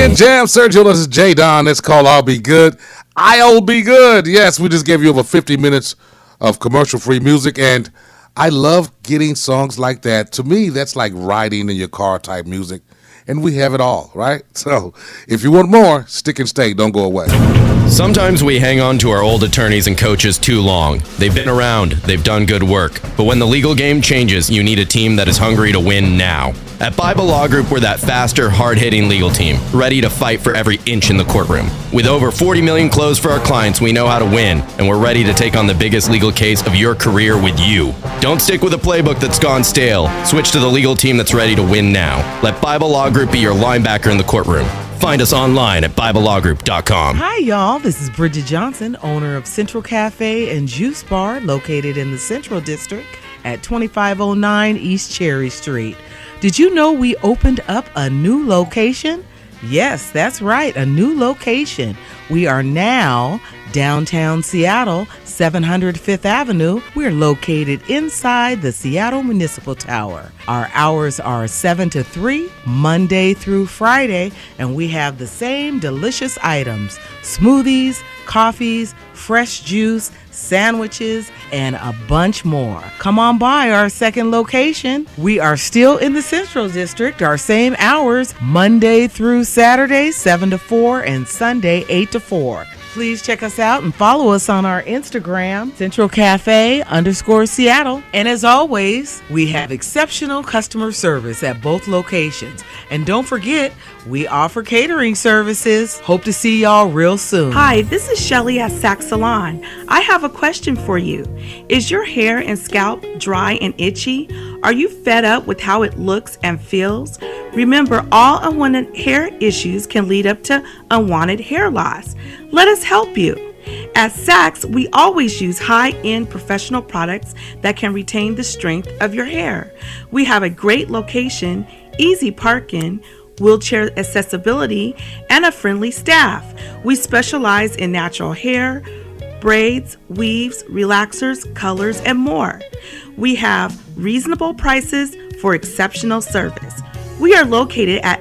Weekend Jam, Sergio, this is J Don. It's called I'll Be Good. I'll Be Good. Yes, we just gave you over 50 minutes of commercial-free music, and I love getting songs like that. To me, that's like riding in your car type music, and we have it all, right? So if you want more, stick and stay. Don't go away. Sometimes we hang on to our old attorneys and coaches too long. They've been around, they've done good work. But when the legal game changes, you need a team that is hungry to win now. At Bible Law Group, we're that faster, hard-hitting legal team, ready to fight for every inch in the courtroom. With over 40 million closed for our clients, we know how to win, and we're ready to take on the biggest legal case of your career with you. Don't stick with a playbook that's gone stale. Switch to the legal team that's ready to win now. Let Bible Law Group be your linebacker in the courtroom. Find us online at BibleLawGroup.com. Hi, y'all. This is Bridget Johnson, owner of Central Cafe and Juice Bar, located in the Central District at 2509 East Cherry Street. Did you know we opened up a new location? Yes, that's right, a new location. We are now downtown Seattle, 700 Fifth Avenue. We're located inside the Seattle Municipal Tower. Our hours are 7 to 3, Monday through Friday, and we have the same delicious items: smoothies, coffees, fresh juice, sandwiches, and a bunch more. Come on by our second location. We are still in the Central District, our same hours, Monday through Saturday, 7 to 4, and Sunday, 8 to 4. Please check us out and follow us on our Instagram, Central Cafe _Seattle. And as always, we have exceptional customer service at both locations. And don't forget, we offer catering services. Hope to see y'all real soon. Hi, this is Shelly at Sac Salon. I have a question for you. Is your hair and scalp dry and itchy? Are you fed up with how it looks and feels? Remember, all unwanted hair issues can lead up to unwanted hair loss. Let us help you. At Saks, we always use high-end professional products that can retain the strength of your hair. We have a great location, easy parking, wheelchair accessibility, and a friendly staff. We specialize in natural hair, braids, weaves, relaxers, colors, and more. We have reasonable prices for exceptional service. We are located at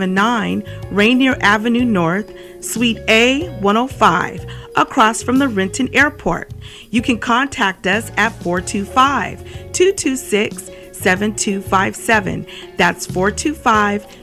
879 Rainier Avenue North, Suite A-105, across from the Renton Airport. You can contact us at 425-226-7257. That's 425